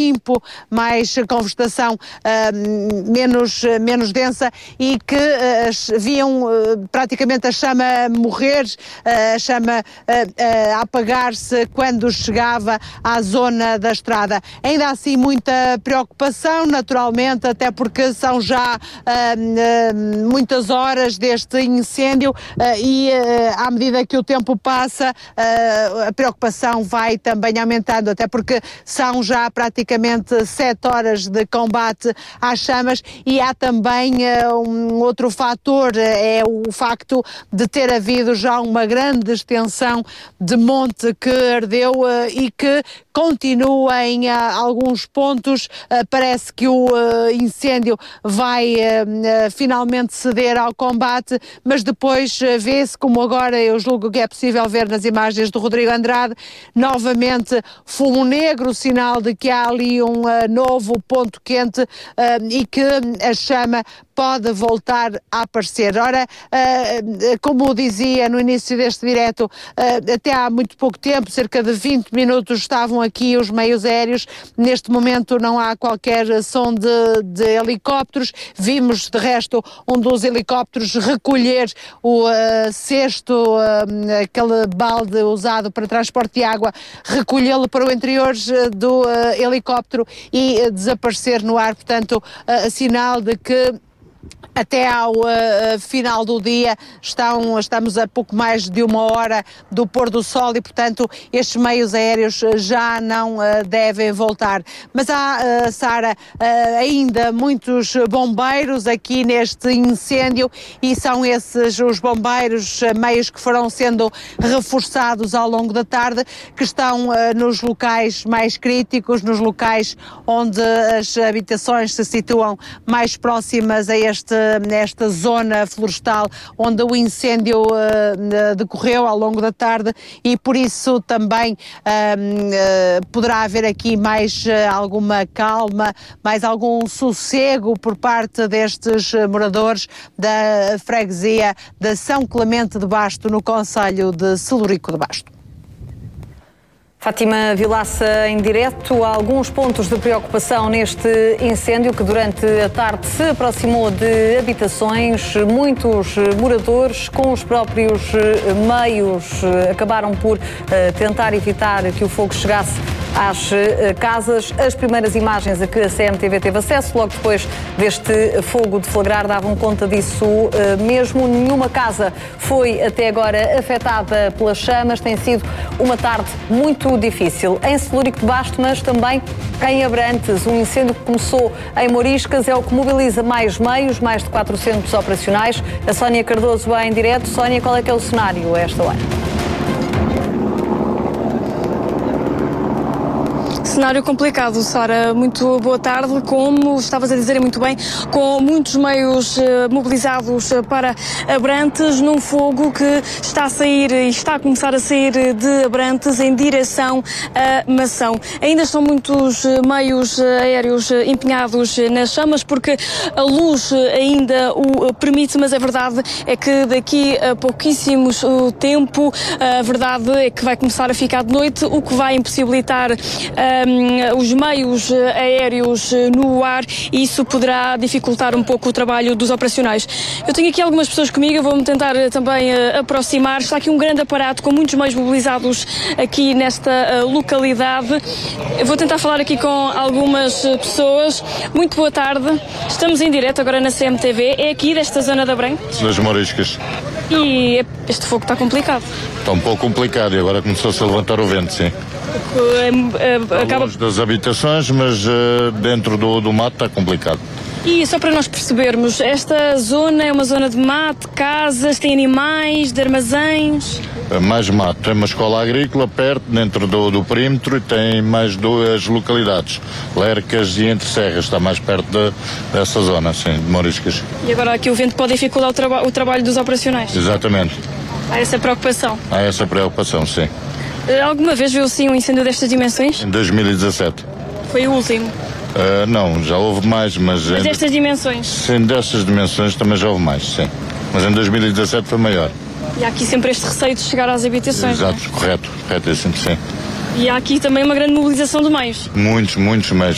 limpo, mais com vegetação menos densa, e que viam praticamente a chama morrer, a chama a apagar-se quando chegava à zona da estrada. Ainda assim, muita preocupação, naturalmente, até porque são já muitas horas deste incêndio e à medida que o tempo passa, a preocupação vai também aumentando, até porque são já praticamente 7 horas de combate às chamas, e há também um outro fator, é o facto de ter havido já uma grande extensão de monte que ardeu e que continua em alguns pontos. Parece que o incêndio vai finalmente ceder ao combate, mas depois vê-se, como agora eu julgo que é possível ver nas imagens do Rodrigo Andrade, novamente fumo negro, sinal de que há ali um novo ponto quente e que a chama pode voltar a aparecer. Ora, como dizia no início deste direto, até há muito pouco tempo, cerca de 20 minutos, estavam aqui os meios aéreos. Neste momento não há qualquer som de helicópteros. Vimos, de resto, um dos helicópteros recolher o cesto, aquele balde usado para transporte de água, recolhê-lo para o interior do helicóptero e desaparecer no ar. Portanto, sinal de que até ao final do dia estamos a pouco mais de 1 hora do pôr do sol e, portanto, estes meios aéreos já não devem voltar. Mas há, Sara, ainda muitos bombeiros aqui neste incêndio, e são esses os bombeiros, meios que foram sendo reforçados ao longo da tarde, que estão nos locais mais críticos, nos locais onde as habitações se situam mais próximas a esta zona florestal onde o incêndio decorreu ao longo da tarde, e por isso também poderá haver aqui mais alguma calma, mais algum sossego por parte destes moradores da freguesia de São Clemente de Basto, no concelho de Celurico de Basto. Fátima Vilaça, em direto, há alguns pontos de preocupação neste incêndio que durante a tarde se aproximou de habitações. Muitos moradores, com os próprios meios, acabaram por tentar evitar que o fogo chegasse às casas. As primeiras imagens a que a CMTV teve acesso, logo depois deste fogo deflagrar, davam conta disso mesmo. Nenhuma casa foi até agora afetada pelas chamas. Tem sido uma tarde muito difícil em Celurico de Basto, mas também em Abrantes. Um incêndio que começou em Moriscas é o que mobiliza mais meios, mais de 400 operacionais. A Sónia Cardoso vai em direto. Sónia, qual é que é o cenário a esta hora? Cenário complicado, Sara. Muito boa tarde. Como estavas a dizer muito bem, com muitos meios mobilizados para Abrantes, num fogo que está a sair e está a começar a sair de Abrantes em direção a Mação. Ainda estão muitos meios aéreos empenhados nas chamas, porque a luz ainda o permite, mas a verdade é que daqui a pouquíssimos tempo, a verdade é que vai começar a ficar de noite, o que vai impossibilitar os meios aéreos no ar, e isso poderá dificultar um pouco o trabalho dos operacionais. Eu tenho aqui algumas pessoas comigo, eu vou-me tentar também aproximar. Está aqui um grande aparato com muitos meios mobilizados aqui nesta localidade. Eu vou tentar falar aqui com algumas pessoas. Muito boa tarde. Estamos em direto agora na CMTV. É aqui desta zona da Abrantes? Das Moriscas. E este fogo está complicado. Está um pouco complicado e agora começou-se a levantar o vento, sim. Acaba longe das habitações, mas dentro do mato está complicado. E só para nós percebermos, esta zona é uma zona de mato, casas, tem animais, de armazéns? Mais mato. Tem uma escola agrícola perto, dentro do perímetro, e tem mais 2 localidades, Lercas e Entre Serras, está mais perto dessa zona, sim, de Moriscas. E agora aqui o vento pode dificultar o trabalho dos operacionais? Exatamente. Há essa preocupação? Há essa preocupação, sim. Alguma vez viu sim um incêndio destas dimensões? Em 2017. Foi o último? Não, já houve mais, mas destas dimensões? Sim, destas dimensões também já houve mais, sim. Mas em 2017 foi maior. E há aqui sempre este receio de chegar às habitações? Exato, não é? correto, sim. E há aqui também uma grande mobilização de meios? Muitos meios,